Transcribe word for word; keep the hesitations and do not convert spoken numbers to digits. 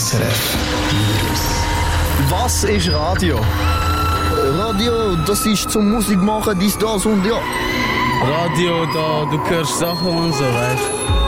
S R F News. Was ist Radio? Radio, das ist zum Musik machen, dies, das und ja. Radio, da, du hörst Sachen und so, weißt du.